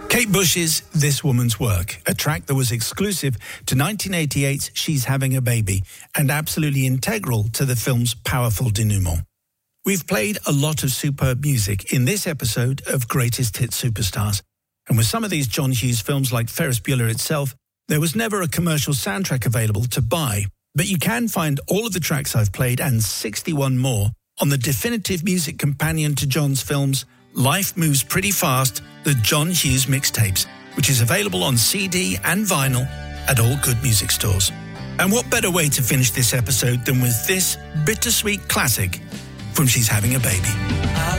Kate Bush's This Woman's Work, a track that was exclusive to 1988's She's Having a Baby and absolutely integral to the film's powerful denouement. We've played a lot of superb music in this episode of Greatest Hits Superstars. And with some of these John Hughes films like Ferris Bueller itself, there was never a commercial soundtrack available to buy. But you can find all of the tracks I've played and 61 more on the definitive music companion to John's films, Life Moves Pretty Fast, the John Hughes mixtapes, which is available on CD and vinyl at all good music stores. And what better way to finish this episode than with this bittersweet classic from She's Having a Baby.